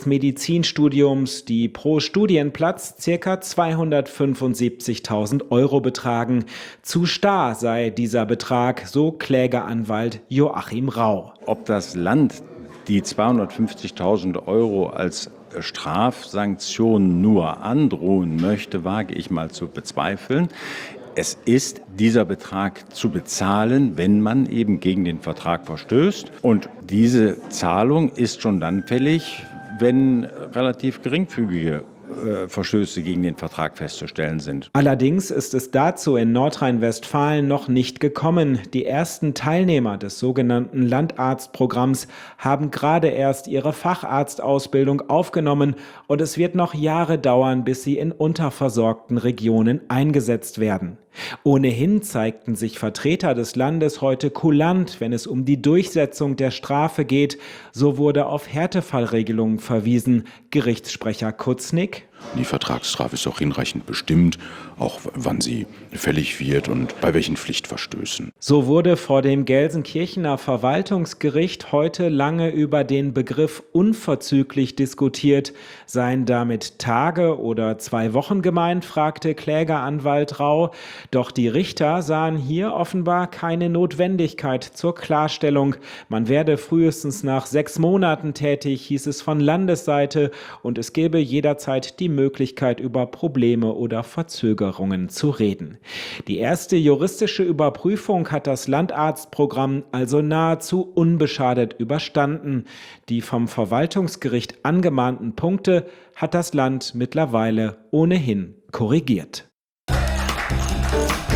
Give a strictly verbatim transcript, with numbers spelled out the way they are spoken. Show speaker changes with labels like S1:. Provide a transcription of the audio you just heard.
S1: Medizinstudiums, die pro Studienplatz ca. zweihundertfünfundsiebzigtausend Euro betragen. Zu starr sei dieser Betrag, so Klägeranwalt Joachim Rau.
S2: Ob das Land die zweihundertfünfzigtausend Euro als Strafsanktion nur androhen möchte, wage ich mal zu bezweifeln. Es ist dieser Betrag zu bezahlen, wenn man eben gegen den Vertrag verstößt. Und diese Zahlung ist schon dann fällig, wenn relativ geringfügige äh, Verstöße gegen den Vertrag festzustellen sind.
S1: Allerdings ist es dazu in Nordrhein-Westfalen noch nicht gekommen. Die ersten Teilnehmer des sogenannten Landarztprogramms haben gerade erst ihre Facharztausbildung aufgenommen und es wird noch Jahre dauern, bis sie in unterversorgten Regionen eingesetzt werden. Ohnehin zeigten sich Vertreter des Landes heute kulant, wenn es um die Durchsetzung der Strafe geht. So wurde auf Härtefallregelungen verwiesen. Gerichtssprecher Kutznick:
S3: Die Vertragsstrafe ist auch hinreichend bestimmt, auch wann sie fällig wird und bei welchen Pflichtverstößen.
S1: So wurde vor dem Gelsenkirchener Verwaltungsgericht heute lange über den Begriff unverzüglich diskutiert. Seien damit Tage oder zwei Wochen gemeint, fragte Klägeranwalt Rau. Doch die Richter sahen hier offenbar keine Notwendigkeit zur Klarstellung. Man werde frühestens nach sechs Monaten tätig, hieß es von Landesseite, und es gebe jederzeit die Möglichkeit, über Probleme oder Verzögerungen zu reden. Die erste juristische Überprüfung hat das Landarztprogramm also nahezu unbeschadet überstanden. Die vom Verwaltungsgericht angemahnten Punkte hat das Land mittlerweile ohnehin korrigiert.